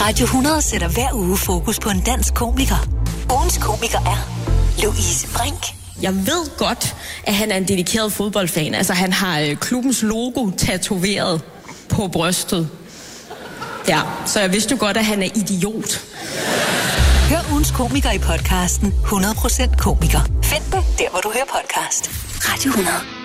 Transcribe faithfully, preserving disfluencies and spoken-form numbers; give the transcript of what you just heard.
Radio hundrede sætter hver uge fokus på en dansk komiker. Ugens komiker er Louise Brink. Jeg ved godt, at han er en dedikeret fodboldfan. Altså, han har øh, klubbens logo tatoveret på brystet. Ja, så jeg vidste jo godt, at han er idiot. Hør ugens komiker i podcasten hundrede procent komiker. Find den der, hvor du hører podcast. Radio hundrede.